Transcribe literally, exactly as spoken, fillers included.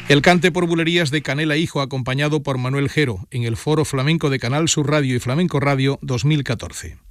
El cante por bulerías de Canela Hijo, acompañado por Manuel Jero, en el Foro Flamenco de Canal Sur Radio y Flamenco Radio dos mil catorce.